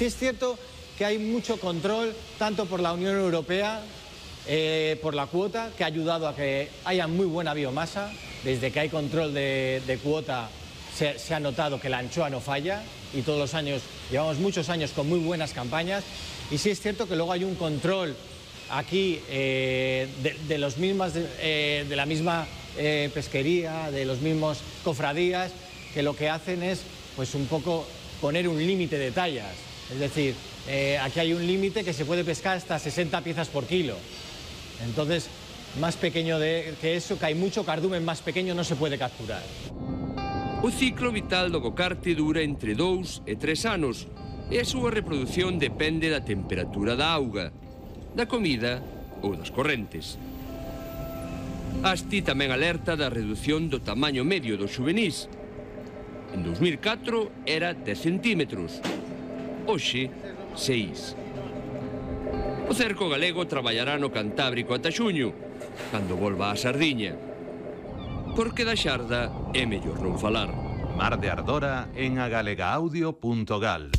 Sí es cierto que hay mucho control, tanto por la Unión Europea, por la cuota, que ha ayudado a que haya muy buena biomasa. Desde que hay control de cuota se ha notado que la anchoa no falla y todos los años, llevamos muchos años con muy buenas campañas. Y sí es cierto que luego hay un control aquí de la misma pesquería, de los mismos cofradías, que lo que hacen es pues un poco poner un límite de tallas. Es decir, aquí hay un límite que se puede pescar hasta 60 piezas por kilo. Entonces, más pequeño que eso, que hay mucho cardumen más pequeño, no se puede capturar. O ciclo vital do bocarte dura entre 2 e 3 anos e a súa reproducción depende da temperatura da auga, da comida ou das correntes. Asti tamén alerta da reducción do tamaño medio dos xuvenís. En 2004 era 10 centímetros, hoxe 6. O cerco galego traballará no Cantábrico ata xuño, cando volva á sardiña. Porque da xarda é mellor non falar. Mar de Ardora en agalegaudio.gal.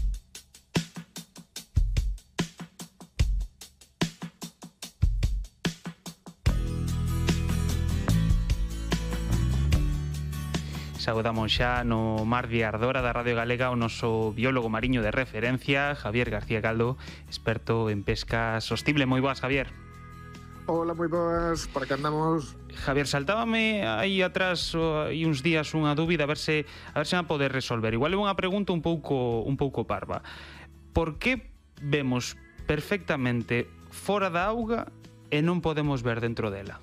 Saudamos xa no Mar de Ardora da Radio Galega o noso biólogo mariño de referencia, Javier García Caldo, experto en pesca sostible. Moi boas, Javier. Hola, moi boas, por que andamos? Javier, saltábame aí atrás hai uns días unha dúbida, a ver se a poder resolver. Igual é unha pregunta un pouco parva. Por que vemos perfectamente fora da auga e non podemos ver dentro dela?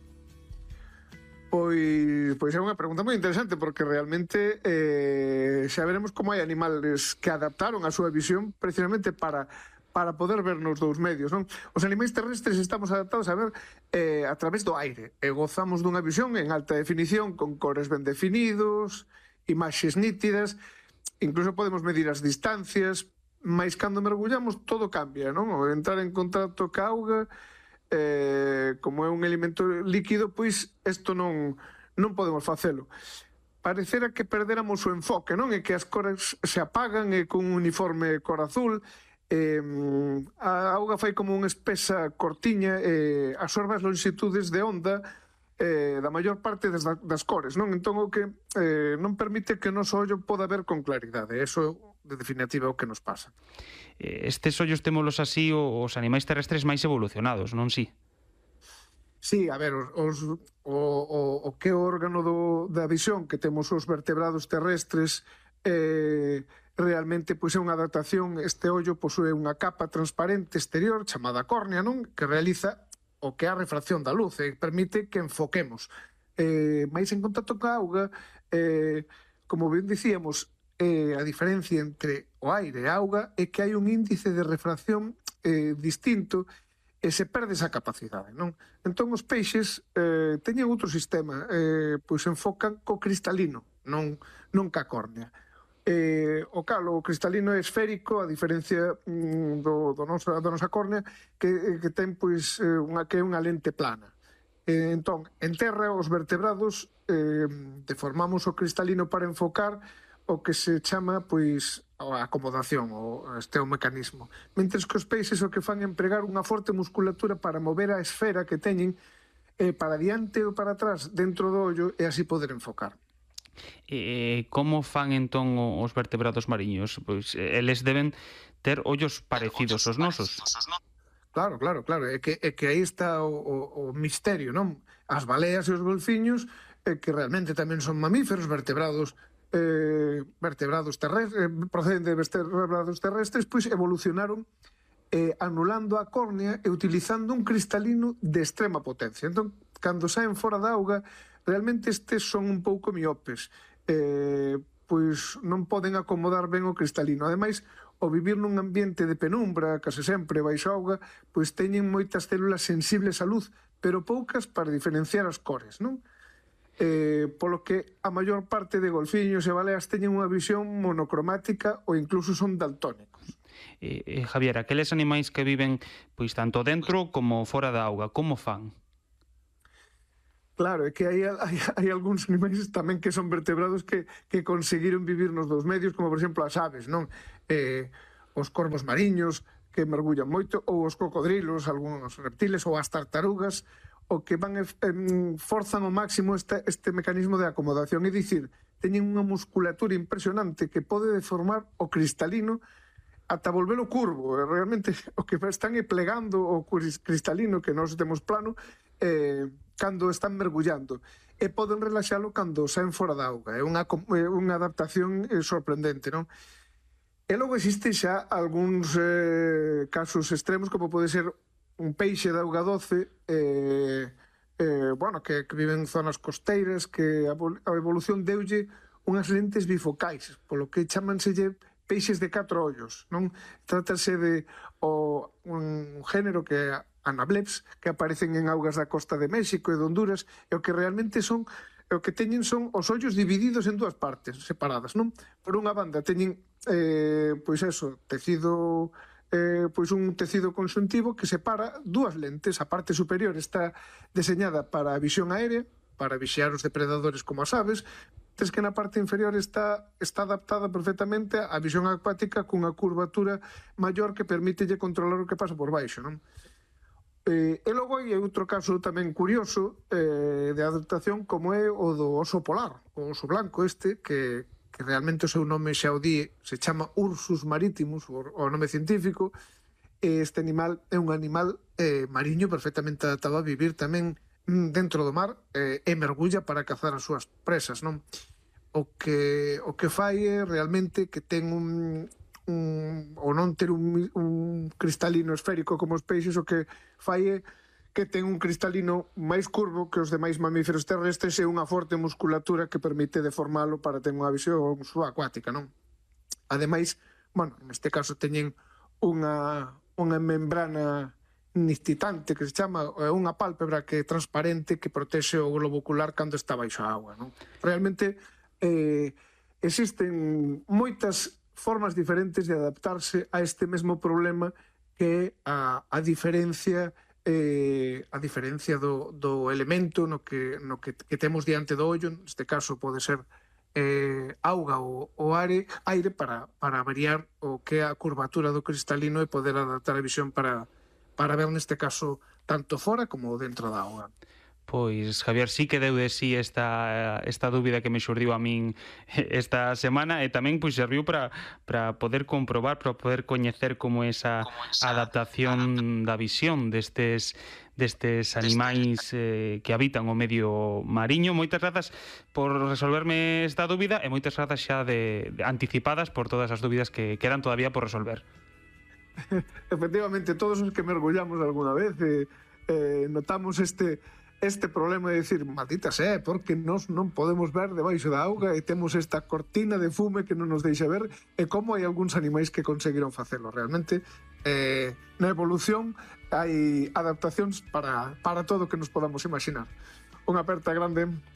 Pois é unha pregunta moi interesante, porque realmente xa veremos como hai animales que adaptaron a súa visión precisamente para poder ver nos dous medios, non? Os animais terrestres estamos adaptados a ver a través do aire e gozamos dunha visión en alta definición, con cores ben definidos, imaxes nítidas, incluso podemos medir as distancias, mas cando mergullamos todo cambia, non? O entrar en contacto ca auga, como é un elemento líquido, pois isto non podemos facelo. Parecera que perdéramos o enfoque, non? E que as cores se apagan e con un uniforme cor azul, a auga fai como unha espesa cortiña e absorbe as longitudes de onda da maior parte das cores, non? Entón o que non permite que o noso ollo poda ver con claridade. Eso, de definitiva, é o que nos pasa. Estes ollos témolos así os animais terrestres máis evolucionados, non si? Sí, a ver, o que é o órgano da visión que temos os vertebrados terrestres realmente pois é unha adaptación. Este ollo posúe unha capa transparente exterior chamada córnea, non? Que realiza o que é a refracción da luz e permite que enfoquemos. Mais en contacto ca auga, como ben dicíamos, a diferencia entre o aire e a auga é que hai un índice de refracción distinto e se perde esa capacidade, non? Entón os peixes teñen outro sistema, pois enfocan co cristalino, non ca córnea. O cristalino é esférico, a diferencia da nosa córnea, que ten pois que é unha lente plana. Entón, en terra, os vertebrados deformamos o cristalino para enfocar o que se chama pois a acomodación, este é o mecanismo. Mentres que os peixes o que fan é empregar unha forte musculatura para mover a esfera que teñen para diante ou para atrás dentro do ollo e así poder enfocar. Como fan entón os vertebrados mariños? Pois eles deben ter ollos parecidos aos nosos. Claro, é que aí está o misterio, non? As baleas e os golfiños, que realmente tamén son mamíferos, vertebrados terrestres, proceden de vertebrados terrestres, pois evolucionaron anulando a córnea e utilizando un cristalino de extrema potencia. Entón, cando saen fora da auga, realmente estes son un pouco miopes, pois non poden acomodar ben o cristalino. Ademais, ao vivir nun ambiente de penumbra, case sempre baixo auga, pois teñen moitas células sensibles á luz, pero poucas para diferenciar as cores, non? Polo que a maior parte de golfiños e baleas teñen unha visión monocromática ou incluso son daltónicos. Javier, aqueles animais que viven pois tanto dentro como fora da auga, como fan? Claro, é que hai algúns animais tamén que son vertebrados que conseguiron vivir nos dous medios, como por exemplo as aves, non? os corvos mariños, que mergullan moito, ou os cocodrilos, algúns reptiles, ou as tartarugas, o que forzan ao máximo este mecanismo de acomodación. É dicir, teñen unha musculatura impresionante que pode deformar o cristalino ata volvelo curvo. Realmente o que están é plegando o cristalino, que nós temos plano, cando están mergullando. E poden relaxalo cando saen fora da auga. É unha adaptación sorprendente, non? E logo existe xa algúns casos extremos, como pode ser un peixe de auga doce, que vive en zonas costeiras, que a evolución deulle unhas lentes bifocais, polo que chamanselle peixes de 4 ollos, non? Trátase de un género que é Anableps, que aparecen en augas da costa de México e de Honduras, e o que realmente o que teñen son os ollos divididos en dúas partes separadas, non? Por unha banda teñen tecido, un tecido conxuntivo que separa dúas lentes. A parte superior está deseñada para a visión aérea, para vixiar os depredadores como as aves, tes que na parte inferior está adaptada perfectamente á visión acuática cunha curvatura maior que permítelle controlar o que pasa por baixo, non? E logo hai outro caso tamén curioso de adaptación, como é o do oso polar, o oso blanco que realmente o seu nome xa o di, se chama Ursus maritimus, o nome científico. Este animal é un animal mariño perfectamente adaptado a vivir tamén dentro do mar, e mergulla para cazar as súas presas, non? O que fai é realmente que ten ou non ter un cristalino esférico como os peixes, o que fai é que ten un cristalino máis curvo que os demais mamíferos terrestres e unha forte musculatura que permite deformalo para ter unha visión subacuática, non? Ademais, neste caso teñen unha membrana nictitante que se chama, unha pálpebra que é transparente, que protexe o globo ocular cando está baixo a auga, non? Realmente existen moitas formas diferentes de adaptarse a este mesmo problema, que é a diferencia do elemento no que temos diante do ollo. Neste caso pode ser auga ou aire para variar o que é a curvatura do cristalino e poder adaptar a visión para ver, neste caso, tanto fora como dentro da auga. Pois, Javier, sí que deu de sí esta dúbida que me xurdiu a min esta semana, e tamén pois serviu para poder comprobar, para poder coñecer como esa adaptación da visión destes animais que habitan o medio mariño. Moitas grazas por resolverme esta dúbida, e moitas grazas xa de anticipadas por todas as dúbidas que quedan todavía por resolver. Efectivamente, todos os que mergullamos alguna vez notamos este problema de decir, maldita sea, porque nós non podemos ver debaixo da auga e temos esta cortina de fume que non nos deixa ver, e como hai algúns animais que conseguiron facelo. Realmente, na evolución hai adaptacións para todo o que nos podamos imaginar. Unha aperta grande.